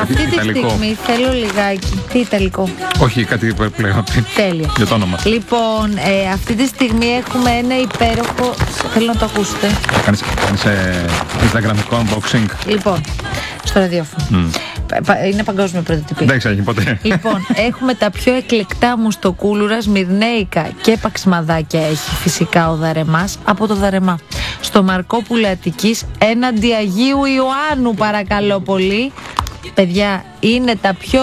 Αυτή τη στιγμή θέλω λιγάκι. Τι ιταλικό? Όχι, κάτι που έλεγα πριν. Τέλεια. Για το όνομα. Λοιπόν, αυτή τη στιγμή έχουμε ένα υπέροχο. Θέλω να το ακούσετε. Κάνεις Instagramικό unboxing. Λοιπόν, στο ραδιόφωνο. Είναι παγκόσμιο πρωτοτυπία. Δεν ξέρω ποτέ. Λοιπόν, έχουμε τα πιο εκλεκτά μουστοκούλουρα, σμυρνέικα και παξιμαδάκια έχει φυσικά ο Δαρεμάς από το Δαρεμά. Στο Μαρκόπουλο Αττικής, έναντι Αγίου Ιωάννου, παρακαλώ πολύ. Παιδιά, είναι τα πιο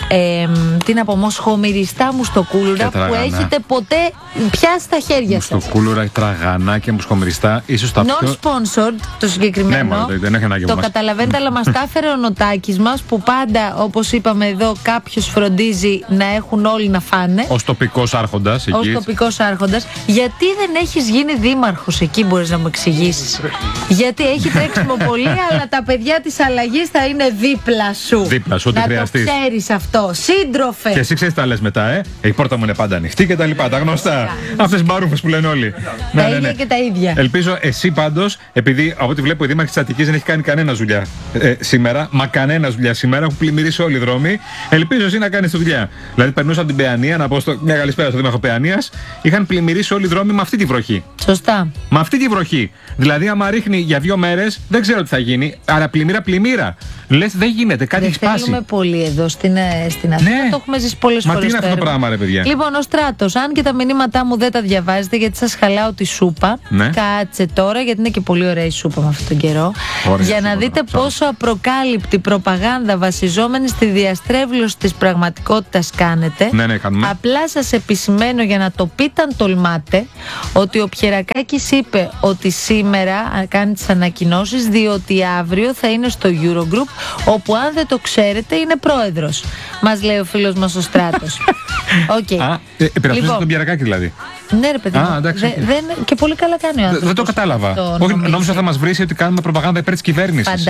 χωμυριστά μουστοκούλουρα που έχετε ποτέ πιάσει στα χέρια σας. Μουστοκούλουρα, τραγανά και μουσχομυριστά. Ίσως τα πιο... Non-sponsored το συγκεκριμένο. Ναι, δεν έχει ανάγκη το μας. καταλαβαίνετε, αλλά μας τα έφερε ο Νοτάκης μας, που πάντα, όπως είπαμε εδώ, κάποιος φροντίζει να έχουν όλοι να φάνε. Ως τοπικός άρχοντας εκεί. Ως τοπικός άρχοντας. Γιατί δεν έχεις γίνει δήμαρχος εκεί, μπορείς να μου εξηγήσεις? Γιατί έχει τρέξιμο πολύ, αλλά τα παιδιά της αλλαγής θα είναι δίπλα σου. Δίπλα σου, ό,τι χρειαστείς. Να το ξέρεις αυτό. Σύντροφε. Και εσύ ξέρεις τα λες μετά, η πόρτα μου είναι πάντα ανοιχτή και τα λοιπά. Τα γνωστά. Αυτές μπαρούφες που λένε όλοι. Τα ίδια και τα ίδια. Ελπίζω εσύ πάντως, επειδή από ό,τι βλέπω η Δήμαρχη της Αττικής δεν έχει κάνει κανένα δουλειά σήμερα, μα κανένα δουλειά σήμερα, έχουν πλημμυρίσει όλοι οι δρόμοι. Ελπίζω εσύ να κάνεις τη δουλειά. Δηλαδή, περνούσα από την Παιανία, να πω μια καλησπέρα στο Δήμαρχο Παιανίας, είχαν πλημμυρίσει όλοι οι δρόμοι με αυτή τη βροχή. Σωστά. Με αυτή τη βροχή. Δηλαδή, άμα ρίχνει για 2 μέρες, δεν ξέρω τι θα γίνει. Άρα, πλημμύρα. Λες, δεν γίνεται, κάτι έχει σπάσει. Δεν θέλουμε πολύ εδώ στην Αθήνα. Ναι. Το έχουμε ζήσει πολλές φορές. Μα τι είναι αυτό το πράγμα, ρε παιδιά? Λοιπόν, ο Στράτος, αν και τα μηνύματά μου δεν τα διαβάζετε γιατί σας χαλάω τη σούπα, ναι. Κάτσε τώρα, γιατί είναι και πολύ ωραία η σούπα με αυτόν τον καιρό. Ωραία, για να δείτε πόσο απροκάλυπτη προπαγάνδα βασιζόμενη στη διαστρέβλωση της πραγματικότητας κάνετε. Ναι, κάνουμε. Απλά σας επισημαίνω, για να το πείτε αν τολμάτε, ότι ο Πιερακάκης είπε ότι σήμερα κάνει τις ανακοινώσεις, διότι αύριο θα είναι στο Eurogroup, όπου αν δεν το ξέρετε είναι πρόεδρος. Μας λέει ο φίλος μας ο Στράτος. Okay. Υπερασπίζεται τον Πιερακάκη δηλαδή. Ναι, ρε παιδί. Και πολύ καλά κάνει ο άνθρωπος. Δεν το κατάλαβα. Όχι, νόμιζα θα μας βρει ότι κάνουμε προπαγάνδα υπέρ της κυβέρνησης.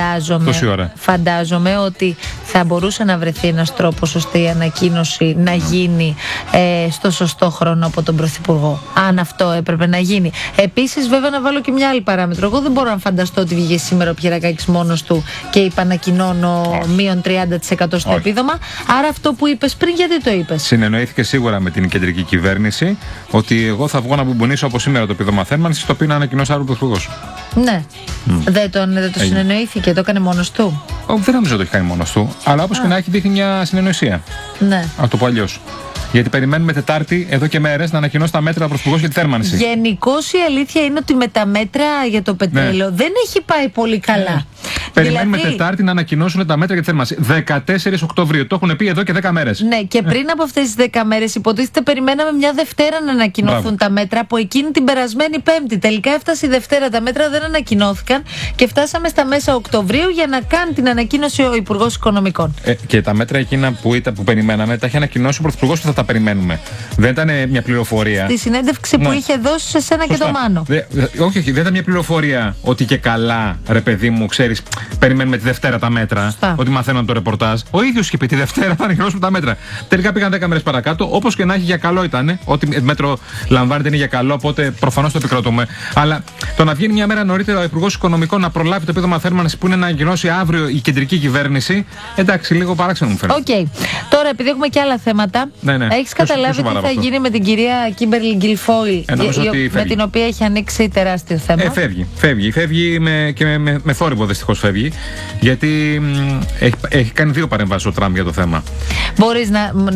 Φαντάζομαι ότι θα μπορούσε να βρεθεί ένας τρόπος ώστε η ανακοίνωση να γίνει στο σωστό χρόνο από τον Πρωθυπουργό. Αν αυτό έπρεπε να γίνει. Επίσης, βέβαια, να βάλω και μια άλλη παράμετρο. Εγώ δεν μπορώ να φανταστώ ότι βγήκε σήμερα ο Πιερακάκης μόνος του και είπε ανακοινώνω μείον 30% στο επίδομα. Άρα αυτό που είπες πριν, γιατί το είπες? Συνεννοήθηκε σίγουρα με την κεντρική κυβέρνηση ότι εγώ θα βγω να μπουμπουνίσω από σήμερα το επίδομα θέρμανσης, το οποίο να ανακοινώσει αύριο ο Πρωθυπουργός. Ναι. Δεν το συνεννοήθηκε, το έκανε μόνος του. Δεν νομίζω ότι το έχει κάνει μόνος του, αλλά όπως και να έχει, δείχνει μια συνεννοησία. Ναι. Να το πω αλλιώς. Γιατί περιμένουμε Τετάρτη εδώ και μέρες να ανακοινώσει τα μέτρα Πρωθυπουργός για τη θέρμανση. Γενικώς η αλήθεια είναι ότι με τα μέτρα για το πετρέλαιο δεν έχει πάει πολύ καλά. Περιμένουμε Τετάρτη να ανακοινώσουν τα μέτρα για τη θέρμανση. 14 Οκτωβρίου. Το έχουν πει εδώ και 10 μέρες. Ναι, και πριν από αυτές τις 10 μέρες υποτίθεται περιμέναμε μια Δευτέρα να ανακοινωθούν τα μέτρα, από εκείνη την περασμένη Πέμπτη. Τελικά έφτασε η Δευτέρα, τα μέτρα δεν ανακοινώθηκαν και φτάσαμε στα μέσα Οκτωβρίου για να κάνει την ανακοίνωση ο Υπουργός Οικονομικών. Και τα μέτρα εκείνα που περιμέναμε τα έχει ανακοινώσει ο Πρωθυπουργός και θα τα περιμένουμε. Δεν ήταν μια πληροφορία. Στη συνέντευξη που είχε δώσει σε σένα και το Μάνο. Όχι, δεν ήταν μια πληροφορία ότι και καλά, ρε παιδί μου, ξέρεις, περιμένουμε τη Δευτέρα τα μέτρα. Ότι μαθαίνουν το ρεπορτάζ. Ο ίδιος είχε πει τη Δευτέρα θα ανακοινώσουμε τα μέτρα. Τελικά πήγαν 10 μέρες παρακάτω. Όπως και να έχει, για καλό ήταν. Ό,τι μέτρο λαμβάνεται είναι για καλό, οπότε προφανώς το επικροτούμε. Αλλά το να βγαίνει μια μέρα νωρίτερα ο Υπουργός Οικονομικών να προλάβει το επίδομα θέρμανσης που είναι να ανακοινώσει αύριο η κεντρική κυβέρνηση. Εντάξει, λίγο παράξενο μου φαίνεται. Τώρα, επειδή έχουμε και άλλα θέματα, έχεις καταλάβει τι θα γίνει με την κυρία Κίμπερλι Γκιλφόιλ, με την οποία έχει ανοίξει τεράστιο θέμα? Φεύγει με θόρυβο, δυστυχώς φεύγει. Γιατί έχει κάνει 2 παρεμβάσεις ο Τραμπ για το θέμα. Μπορείς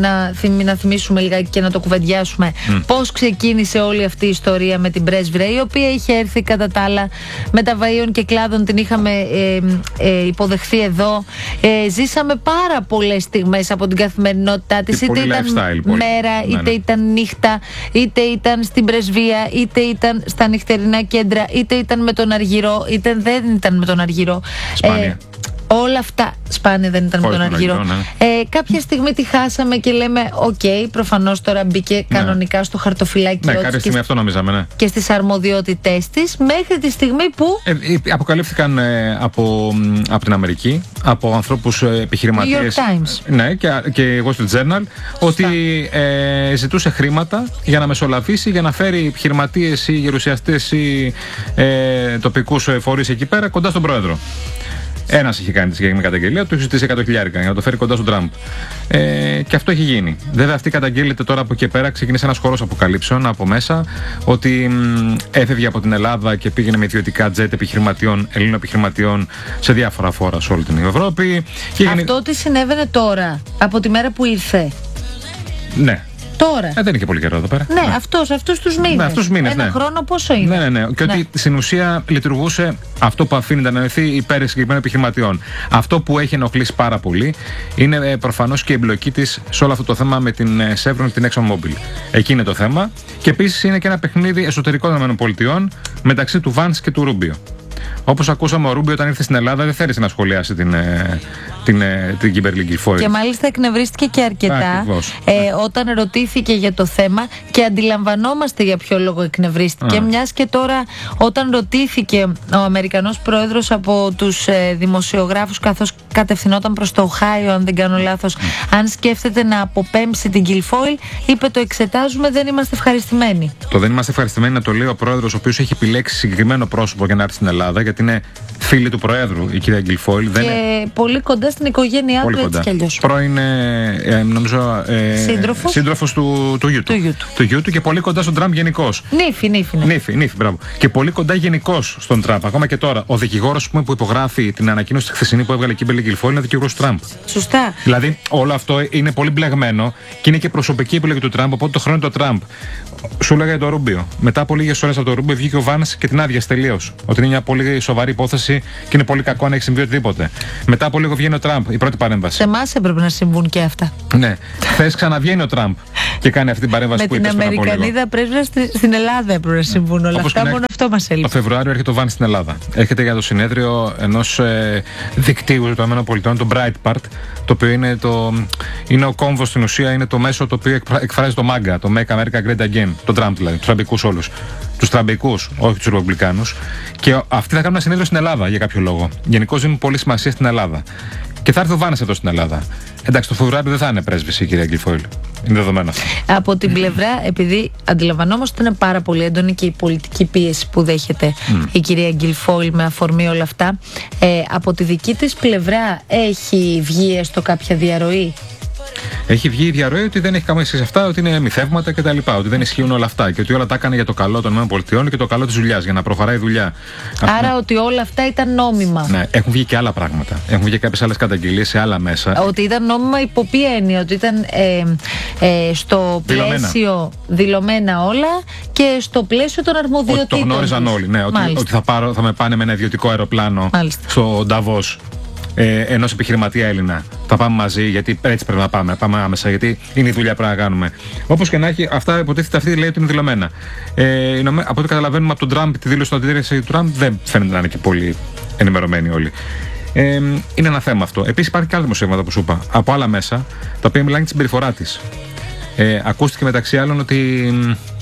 να θυμίσουμε λιγάκι και να το κουβεντιάσουμε πώς ξεκίνησε όλη αυτή η ιστορία με την πρέσβυρα, η οποία είχε έρθει κατά τα άλλα μεταβαΐων και κλάδων, την είχαμε υποδεχθεί εδώ. Ζήσαμε πάρα πολλές στιγμές από την καθημερινότητά της, είτε ήταν μέρα, είτε ήταν νύχτα, είτε ήταν στην πρεσβεία, είτε ήταν στα νυχτερινά κέντρα, είτε ήταν με τον Αργυρό, είτε δεν ήταν με τον Αργυρό. Σπάνια. Όλα αυτά σπάνια δεν ήταν με τον Αργυρό. Κάποια στιγμή τη χάσαμε και λέμε προφανώς τώρα μπήκε κανονικά στο χαρτοφυλάκι κάποια στιγμή αυτό νομίζαμε, και στις αρμοδιότητές της, μέχρι τη στιγμή που αποκαλύφθηκαν από την Αμερική, από ανθρώπους επιχειρηματίες, New York Times. και Wall Street Journal, ότι ζητούσε χρήματα για να μεσολαβήσει, για να φέρει επιχειρηματίες ή γερουσιαστές ή τοπικούς φορείς εκεί πέρα κοντά στον πρόεδρο. Ένας είχε κάνει τη συγκεκριμένη καταγγελία, του είχε ζητήσει 100.000 για να το φέρει κοντά στον Τραμπ. Και αυτό έχει γίνει. Βέβαια, αυτή καταγγέλλεται τώρα από εκεί πέρα. Ξεκίνησε ένας χορός αποκαλύψεων από μέσα ότι έφευγε από την Ελλάδα και πήγαινε με ιδιωτικά τζετ επιχειρηματιών, Ελλήνων επιχειρηματιών σε διάφορα φόρα σε όλη την Ευρώπη. Αυτό τι συνέβαινε τώρα, από τη μέρα που ήρθε. Ναι. Τώρα. Δεν είναι και πολύ καιρό εδώ πέρα. Ναι, αυτούς τους μήνες. Ναι, αυτούς τους μήνες. Ένα χρόνο πόσο είναι. Ναι. Και ότι στην ουσία λειτουργούσε αυτό που αφήνει να εννοηθεί υπέρ συγκεκριμένων επιχειρηματιών. Αυτό που έχει ενοχλήσει πάρα πολύ είναι προφανώς και η εμπλοκή της σε όλο αυτό το θέμα με την Chevron και την ExxonMobil. Εκεί είναι το θέμα. Και επίσης είναι και ένα παιχνίδι εσωτερικό των ΗΠΑ μεταξύ του Vance και του Ρούμπιο. Όπως ακούσαμε, ο Ρούμπιο όταν ήρθε στην Ελλάδα δεν θέλησε να σχολιάσει την Kimberly Guilfoyle. Και μάλιστα εκνευρίστηκε και αρκετά όταν ρωτήθηκε για το θέμα, και αντιλαμβανόμαστε για ποιο λόγο εκνευρίστηκε. Μιας και τώρα, όταν ρωτήθηκε ο Αμερικανός πρόεδρος από τους δημοσιογράφους, καθώς κατευθυνόταν προς το Οχάιο, αν δεν κάνω λάθος, αν σκέφτεται να αποπέμψει την Guilfoyle, είπε: το εξετάζουμε, δεν είμαστε ευχαριστημένοι. Το δεν είμαστε ευχαριστημένοι να το λέει ο πρόεδρος, ο οποίος έχει επιλέξει συγκεκριμένο πρόσωπο για να έρθει στην Ελλάδα, γιατί είναι φίλη του Προέδρου η κυρία Guilfoyle. Και πολύ κοντά στην οικογένειά του, έτσι κι αλλιώς. Πρώην, νομίζω, σύντροφος του γιού του και πολύ κοντά στον Τραμπ γενικώς. Νύφη, μπράβο. Και πολύ κοντά γενικώς στον Τραμπ. Ακόμα και τώρα, ο δικηγόρος που υπογράφει την ανακοίνωση τη χθεσινή που έβγαλε η Kimberly Guilfoyle είναι δικηγόρος του Τραμπ. Σωστά. Δηλαδή, όλο αυτό είναι πολύ μπλεγμένο και είναι και προσωπική επιλογή του Τραμπ. Οπότε το χρόνο το Τραμπ. Σου έλεγα για το Ρούμπιο. Μετά από λίγες ώρες από το Ρούμπιο βγήκε ο Βάνς και την άδειασε τελείως. Ότι είναι μια πολύ σοβαρή υπόθεση και είναι πολύ κακό να έχει συμβεί οτιδήποτε. Μετά από λίγο βγαίνει ο Τραμπ, η πρώτη παρέμβαση. Σε εμάς έπρεπε να συμβούν και αυτά. Ναι. Χθες ξαναβγαίνει ο Τραμπ και κάνει αυτή την παρέμβαση που είπε. Με την Αμερικανίδα πρέσβυρα στην Ελλάδα έπρεπε να συμβούν όλα αυτά. Μόνο αυτό μας έλειπε. Το Φεβρουάριο έρχεται ο Βάνς στην Ελλάδα. Έρχεται για το συνέδριο ενός δικτύου των ΗΠΑ, το Breitbart, το οποίο είναι ο κόμβος στην ουσία, είναι το μέσο το οποίο εκφράζει το MAGA, το Make America Great Again, τον Τραμπ δηλαδή, τους τραμπικούς όλους. Τους τραμπικούς, όχι τους ρεπουμπλικάνους. Και αυτοί θα κάνουν ένα συνέδριο στην Ελλάδα για κάποιο λόγο. Γενικώς δίνουν πολύ σημασία στην Ελλάδα. Και θα έρθει ο Βάνας εδώ στην Ελλάδα. Εντάξει, το Φεβρουάριο δεν θα είναι πρέσβηση η κυρία Guilfoyle. Είναι δεδομένο αυτό. Από την πλευρά, επειδή αντιλαμβανόμαστε ότι είναι πάρα πολύ έντονη και η πολιτική πίεση που δέχεται η κυρία Guilfoyle με αφορμή όλα αυτά, από τη δική της πλευρά έχει βγει έστω κάποια διαρροή? Έχει βγει η διαρροή ότι δεν έχει καμία σχέση αυτά, ότι είναι μυθεύματα κτλ. Ότι δεν ισχύουν όλα αυτά και ότι όλα τα έκανε για το καλό των ΗΠΑ και το καλό της δουλειάς, για να προχωράει η δουλειά. Άρα ότι όλα αυτά ήταν νόμιμα. Ναι, έχουν βγει και άλλα πράγματα. Έχουν βγει κάποιες άλλες καταγγελίες σε άλλα μέσα. Ότι ήταν νόμιμα υπό ποια έννοια? Ότι ήταν στο πλαίσιο δηλωμένα όλα και στο πλαίσιο των αρμοδιοτήτων. Ότι το γνώριζαν όλοι. Ναι, ότι θα με πάνε με ένα ιδιωτικό αεροπλάνο στο Νταβός. Ενός επιχειρηματία Έλληνα. Θα πάμε μαζί, γιατί έτσι πρέπει να πάμε. Πάμε άμεσα, γιατί είναι η δουλειά που πρέπει να κάνουμε. Όπως και να έχει, αυτά υποτίθεται αυτή λέει ότι είναι δηλωμένα. Από ό,τι καταλαβαίνουμε από τον Τραμπ, τη δήλωση του αντίδραση του Τραμπ, δεν φαίνεται να είναι και πολύ ενημερωμένοι όλοι. Είναι ένα θέμα αυτό. Επίσης, υπάρχει και άλλα δημοσιεύματα που σου είπα από άλλα μέσα, τα οποία μιλάνε για τη συμπεριφορά της. Ακούστηκε μεταξύ άλλων ότι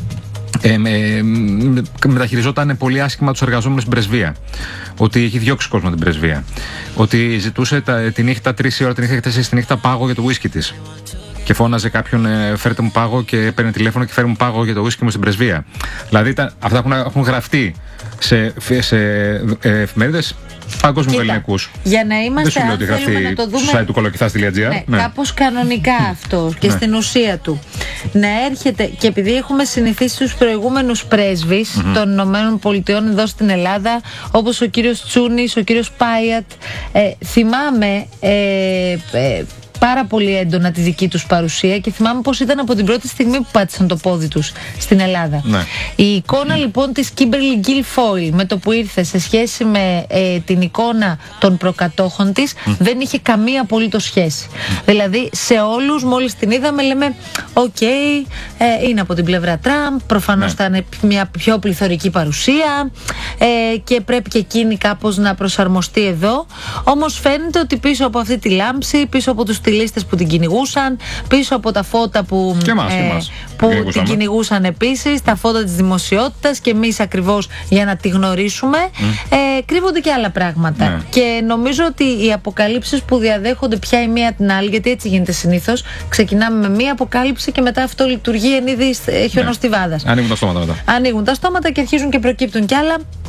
μεταχειριζόταν πολύ άσχημα τους εργαζόμενους στην πρεσβεία. Ότι έχει διώξει κόσμο την πρεσβεία. Ότι ζητούσε τη νύχτα 3 η ώρα, τη νύχτα 4 τη νύχτα πάγο για το ουίσκι της. Και φώναζε κάποιον, φέρτε μου πάγο, και παίρνει τηλέφωνο και φέρει μου πάγο για το ουίσκι μου στην πρεσβεία. Δηλαδή αυτά έχουν γραφτεί σε εφημερίδες παγκόσμιου ελληνικούς. Για να είμαστε, αν θέλουμε να το δούμε στο site του κολοκυθάς.gr, κάπως κανονικά αυτό και στην ουσία του, να έρχεται, και επειδή έχουμε συνηθίσει τους προηγούμενους πρέσβεις των ΗΠΑ εδώ στην Ελλάδα, όπως ο κύριος Τσούνης, ο κύριος Πάιατ, θυμάμαι πάρα πολύ έντονα τη δική τους παρουσία και θυμάμαι πως ήταν από την πρώτη στιγμή που πάτησαν το πόδι τους στην Ελλάδα. Ναι. Η εικόνα λοιπόν της Kimberly Guilfoyle με το που ήρθε σε σχέση με την εικόνα των προκατόχων της δεν είχε καμία απολύτως σχέση. Δηλαδή σε όλους μόλις την είδαμε λέμε είναι από την πλευρά Τραμπ, προφανώς θα είναι μια πιο πληθωρική παρουσία και πρέπει και εκείνη κάπως να προσαρμοστεί εδώ. Όμως φαίνεται ότι πίσω από αυτή τη λάμψη, πίσω από τους στυλίστες που την κυνηγούσαν, πίσω από τα φώτα που την κυνηγούσαν επίσης, τα φώτα της δημοσιότητας και εμείς ακριβώς για να τη γνωρίσουμε, κρύβονται και άλλα πράγματα. Ναι. Και νομίζω ότι οι αποκαλύψεις που διαδέχονται πια η μία την άλλη, γιατί έτσι γίνεται συνήθως, ξεκινάμε με μία αποκάλυψη και μετά αυτό λειτουργεί εν είδη χιονοστιβάδας. Ανοίγουν τα στόματα μετά. Ανοίγουν τα στόματα και αρχίζουν και προκύπτουν κι άλλα.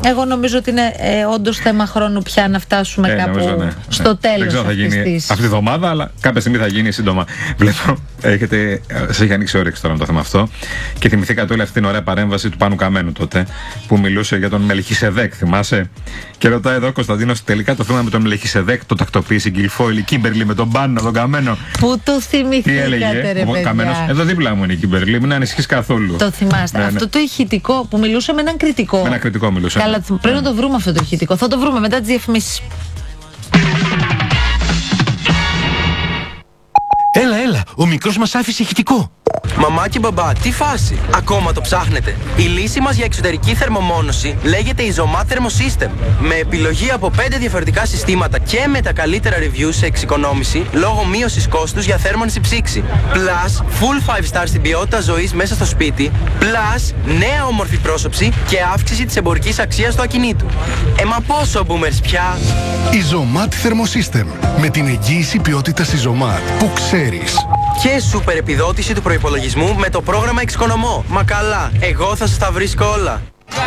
Εγώ νομίζω ότι είναι όντως θέμα χρόνου πια να φτάσουμε κάπου νομίζω, στο τέλος. Δεν ξέρω αν θα γίνει αυτή τη εβδομάδα, αλλά κάποια στιγμή θα γίνει σύντομα. Βλέπω, σε έχει ανοίξει όρεξη τώρα με το θέμα αυτό. Και θυμηθήκατε όλη αυτή την ωραία παρέμβαση του Πάνου Καμένου τότε, που μιλούσε για τον Μελχισεδέκ, θυμάσαι. Και ρωτάει εδώ ο Κωνσταντίνος, τελικά το θέμα με τον Μελχισεδέκ το τακτοποίησε η Γκυλφόιλ, η Κίμπερλι με τον Πάνο, τον Καμένο. Πού το θυμηθήκατε, ρε παιδιά. Καμένος, εδώ δίπλα μου είναι η Κίμπερλι, μην ανησυχείς καθόλου. Το θυμάστε. Ναι, αυτό το ηχητικό που μιλούσε με έναν κριτικό. Με ένα κριτικό μιλούσε. Καλά, πρέπει να το βρούμε αυτό το ηχητικό. Θα το βρούμε μετά τις διαφημίσεις. Έλα, ο μικρός μας άφησε ηχητικό. Μαμά και μπαμπά, τι φάση! Ακόμα το ψάχνετε? Η λύση μας για εξωτερική θερμομόνωση λέγεται Isomat Thermosystem. Με επιλογή από 5 διαφορετικά συστήματα και με τα καλύτερα reviews σε εξοικονόμηση λόγω μείωσης κόστους για θέρμανση ψήξη. Plus, full 5 star στην ποιότητα ζωής μέσα στο σπίτι. Plus, νέα όμορφη πρόσωψη και αύξηση της εμπορικής αξίας του ακινήτου. Μα πόσο boomers πια! Isomat Thermosystem. Με την εγγύηση ποιότητας Isomat που ξέρεις. Και σούπερ επιδότηση του προϋπολογισμού με το πρόγραμμα Εξοικονομώ. Μα καλά, εγώ θα σας τα βρίσκω όλα.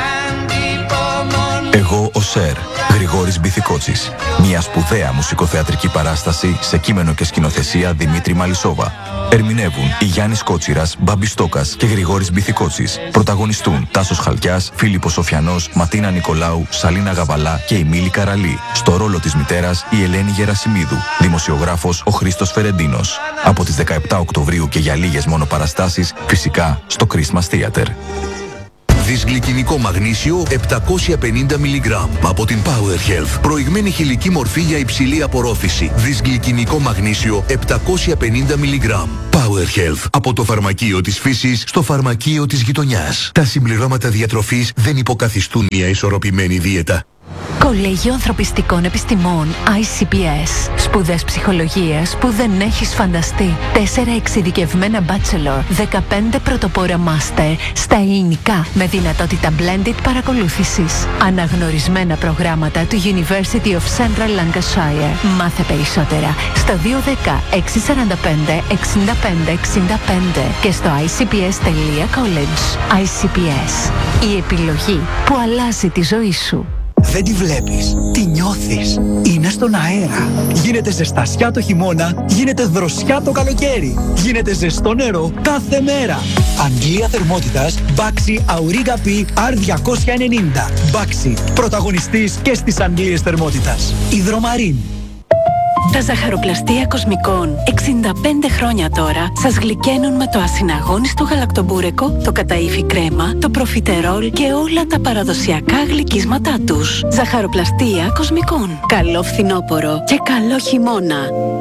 Εγώ ο Σερ, Γρηγόρης Μπιθικότσης. Μια σπουδαία μουσικοθεατρική παράσταση σε κείμενο και σκηνοθεσία Δημήτρη Μαλισσόβα. Ερμηνεύουν η Γιάννης Κότσιρας, Μπάμπης Στόκας και Γρηγόρης Μπιθικότσης. Πρωταγωνιστούν Τάσος Χαλκιάς, Φίλιππος Σοφιανός, Ματίνα Νικολάου, Σαλίνα Γαβαλά και η Μίλη Καραλή. Στο ρόλο της μητέρας η Ελένη Γερασιμίδου. Δημοσιογράφος ο Χρήστος Φερεντίνος. Από τις 17 Οκτωβρίου και για λίγες μόνο παραστάσεις, φυσικά στο Christmas Theater. Δυσγλυκινικό μαγνήσιο 750 mg από την Power Health. Προηγμένη χηλική μορφή για υψηλή απορρόφηση. Δυσγλυκινικό μαγνήσιο 750 mg. Power Health. Από το φαρμακείο της φύσης στο φαρμακείο της γειτονιάς. Τα συμπληρώματα διατροφής δεν υποκαθιστούν μια ισορροπημένη δίαιτα. Κολέγιο Ανθρωπιστικών Επιστημών ICPS. Σπουδές ψυχολογίας που δεν έχεις φανταστεί. 4 εξειδικευμένα bachelor, 15 πρωτοπόρα master στα ελληνικά με δυνατότητα blended παρακολούθησης. Αναγνωρισμένα προγράμματα του University of Central Lancashire. Μάθε περισσότερα στο 210 645 65 65 και στο icps.college. ICPS. Η επιλογή που αλλάζει τη ζωή σου. Δεν τη βλέπεις, τη νιώθεις. Είναι στον αέρα. Γίνεται ζεστασιά το χειμώνα, γίνεται δροσιά το καλοκαίρι. Γίνεται ζεστό νερό κάθε μέρα. Αγγλία θερμότητας Baxi Auriga P R290. Baxi, πρωταγωνιστής και στις αγγλίες θερμότητας. Υδρομαρίν. Τα ζαχαροπλαστεία Κοσμικών 65 χρόνια τώρα σας γλυκαίνουν με το ασυναγώνιστο γαλακτομπούρεκο, το καταΐφι κρέμα, το προφιτερόλ και όλα τα παραδοσιακά γλυκίσματά τους. Ζαχαροπλαστεία Κοσμικών. Καλό φθινόπωρο και καλό χειμώνα.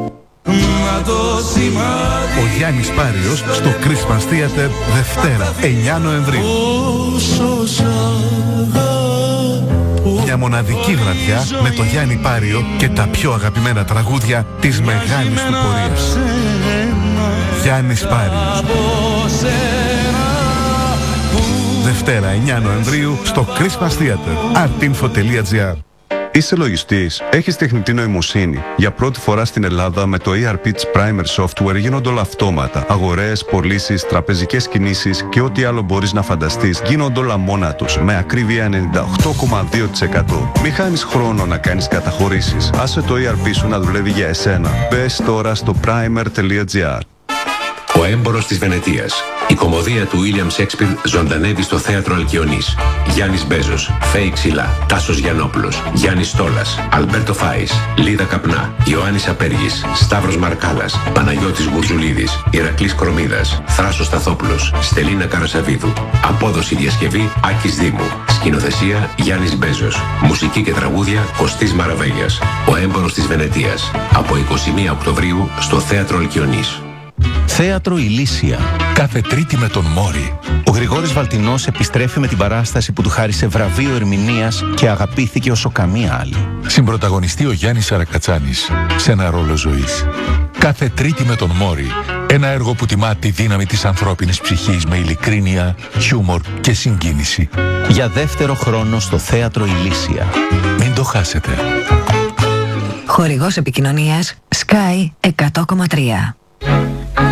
Ο Γιάννης Πάριος στο Christmas Theater Δευτέρα 9 Νοεμβρίου. Μια μοναδική βραδιά με το Γιάννη Πάριο και τα πιο αγαπημένα τραγούδια της μεγάλης του πορείας. Γιάννης Πάριος. Δευτέρα 9 Νοεμβρίου στο Christmas Theater. artinfo.gr. Είσαι λογιστής, έχεις τεχνητή νοημοσύνη. Για πρώτη φορά στην Ελλάδα με το ERP της Primer Software γίνονται όλα αυτόματα. Αγορές, πωλήσεις, τραπεζικές κινήσεις και ό,τι άλλο μπορείς να φανταστείς γίνονται όλα μόνα τους. Με ακρίβεια 98,2%. Μη χάνεις χρόνο να κάνεις καταχωρήσεις. Άσε το ERP σου να δουλεύει για εσένα. Μπες τώρα στο primer.gr. Ο Έμπορος της Βενετίας. Η κωμωδία του William Shakespeare ζωντανεύει στο θέατρο Αλκιονής. Γιάννης Μπέζος, Φέη Ξυλά, Τάσος Γιαννόπουλος, Γιάννης Στόλας, Αλμπέρτο Φάης, Λίδα Καπνά, Ιωάννης Απέργης, Σταύρος Μαρκάλας, Παναγιώτης Γουρζουλίδης, Ηρακλής Κρομίδας, Θράσος Σταθόπουλος, Στελίνα Καρασαβίδου. Απόδοση διασκευή Άκης Δήμου. Σκηνοθεσία Γιάννης Μπέζος. Μουσική και τραγούδια Κωστής Μαραβέγιας. Ο Έμπορος της Βενετίας. Από 21 Οκτωβρίου στο θέατρο Αλκιονής. Θέατρο Ηλίσια. Κάθε Τρίτη με τον Μόρι. Ο Γρηγόρης Βαλτινός επιστρέφει με την παράσταση που του χάρισε βραβείο ερμηνείας και αγαπήθηκε όσο καμία άλλη. Συμπρωταγωνιστεί ο Γιάννης Σαρακατσάνης σε ένα ρόλο ζωής. Κάθε Τρίτη με τον Μόρι. Ένα έργο που τιμά τη δύναμη της ανθρώπινης ψυχής με ειλικρίνεια, χιούμορ και συγκίνηση. Για δεύτερο χρόνο στο Θέατρο Ηλίσια. Μην το χάσετε. Χορηγός επικοινωνίας Sky 100,3.